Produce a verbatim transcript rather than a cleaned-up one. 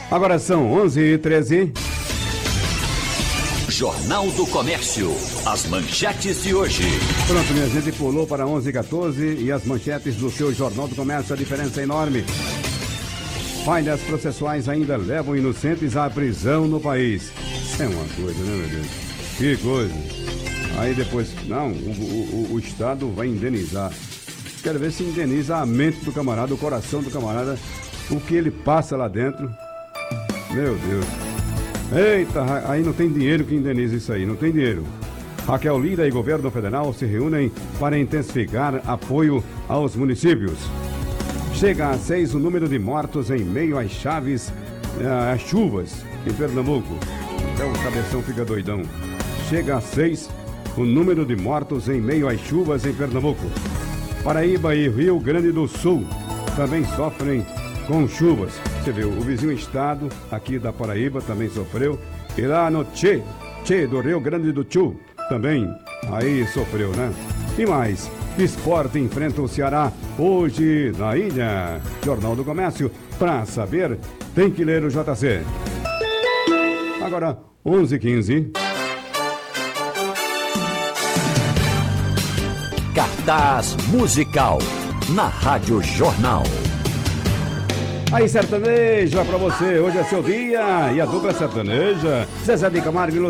Agora são onze e treze. Jornal do Comércio, as manchetes de hoje. Pronto, minha gente, pulou para onze e quatorze e as manchetes do seu Jornal do Comércio, a diferença é enorme. Falhas processuais ainda levam inocentes à prisão no país. Isso é uma coisa, né, meu Deus? Que coisa. Aí depois, não, o, o, o Estado vai indenizar. Quero ver se indeniza a mente do camarada, o coração do camarada, o que ele passa lá dentro. Meu Deus. Eita, aí não tem dinheiro que indenize isso aí, não tem dinheiro. Raquel Lira e governo federal se reúnem para intensificar apoio aos municípios. Chega a seis o número de mortos em meio às chaves, às chuvas em Pernambuco. Até o cabeção fica doidão. Chega a seis o número de mortos em meio às chuvas em Pernambuco. Paraíba e Rio Grande do Sul também sofrem com chuvas. Você viu, o vizinho estado aqui da Paraíba também sofreu. E lá no Tchê, Tchê do Rio Grande do Sul também aí sofreu, né? E mais, Esporte enfrenta o Ceará hoje na ilha. Jornal do Comércio, pra saber, tem que ler o J C. Agora, onze e quinze. Cartaz musical na Rádio Jornal. Aí, sertanejo, é pra você, hoje é seu dia, e a dupla sertaneja, Zezé de Camargo e